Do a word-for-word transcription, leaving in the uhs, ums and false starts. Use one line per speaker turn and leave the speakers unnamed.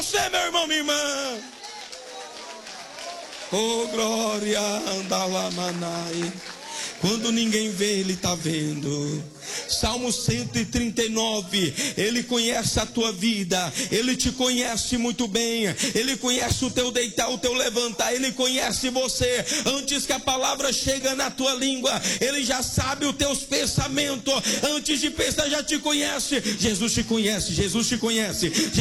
você, meu irmão, minha irmã. Oh, glória, andalamanai. Quando ninguém vê, Ele está vendo. Salmo cento e trinta e nove. Ele conhece a tua vida. Ele te conhece muito bem. Ele conhece o teu deitar, o teu levantar. Ele conhece você. Antes que a palavra chegue na tua língua, Ele já sabe os teus pensamentos. Antes de pensar, já te conhece. Jesus te conhece. Jesus te conhece.